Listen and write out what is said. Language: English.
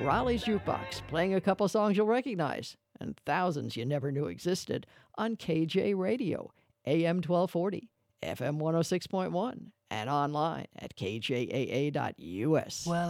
Raleigh's Jukebox, playing a couple songs you'll recognize and thousands you never knew existed on KJ Radio, AM 1240, FM 106.1, and online at kjaa.us. Well,